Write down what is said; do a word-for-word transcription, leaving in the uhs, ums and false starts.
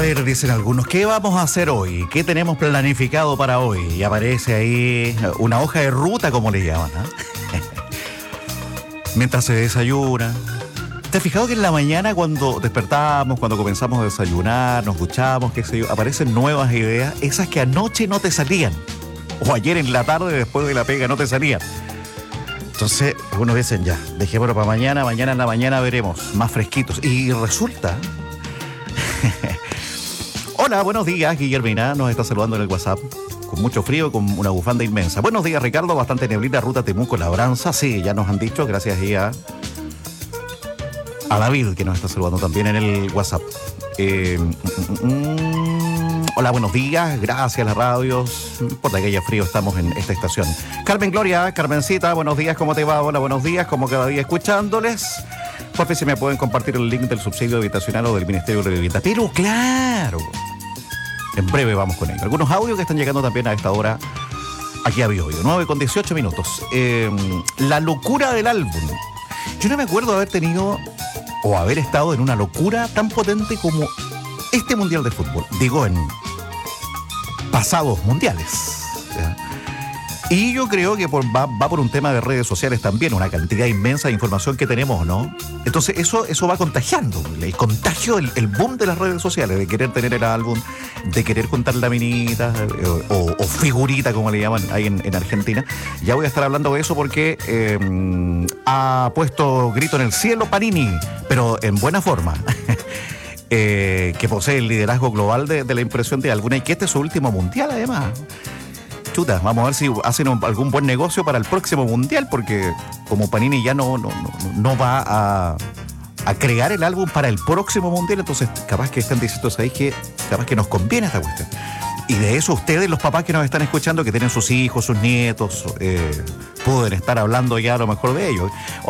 ver, dicen algunos, ¿qué vamos a hacer hoy? ¿Qué tenemos planificado para hoy? Y aparece ahí una hoja de ruta, como le llaman, ¿eh? Mientras se desayuna. ¿Te has fijado que en la mañana cuando despertamos, cuando comenzamos a desayunar, nos duchamos, qué sé yo, aparecen nuevas ideas, esas que anoche no te salían? O ayer en la tarde, después de la pega, no te salían. Entonces, algunos dicen ya, dejémoslo para mañana, mañana en la mañana veremos, más fresquitos. Y resulta... Hola, buenos días, Guillermina nos está saludando en el WhatsApp. Con mucho frío, con una bufanda inmensa. Buenos días, Ricardo, bastante neblina, ruta Temuco, Labranza. Sí, ya nos han dicho, gracias a, a David, que nos está saludando también en el WhatsApp. Eh, mm, mm, hola, buenos días, gracias a las radios. No importa que haya frío, estamos en esta estación. Carmen Gloria, Carmencita, buenos días, ¿cómo te va? Hola, buenos días, como cada día escuchándoles. Por fin, si me pueden compartir el link del subsidio habitacional o del Ministerio de Vivienda. Pero claro, en breve vamos con ello. Algunos audios que están llegando también a esta hora aquí a Biobío. nueve con dieciocho minutos. Eh, la locura del álbum. Yo no me acuerdo haber tenido o haber estado en una locura tan potente como este Mundial de Fútbol. Digo, en pasados mundiales. ¿Ya? Y yo creo que por, va, va por un tema de redes sociales también, una cantidad inmensa de información que tenemos, ¿no? Entonces eso, eso va contagiando, el contagio, el, el boom de las redes sociales, de querer tener el álbum, de querer contar la minita o, o figurita, como le llaman ahí en, en Argentina. Ya voy a estar hablando de eso porque eh, ha puesto grito en el cielo Panini, pero en buena forma. eh, que posee el liderazgo global de, de la impresión de alguna y que este es su último mundial además. Chuta, vamos a ver si hacen un, algún buen negocio para el próximo mundial, porque como Panini ya no, no, no, no va a, a crear el álbum para el próximo mundial, entonces capaz que están diciendo, ¿sabéis qué? Capaz que nos conviene esta cuestión. Y de eso ustedes, los papás que nos están escuchando, que tienen sus hijos, sus nietos, eh, pueden estar hablando ya a lo mejor de ellos.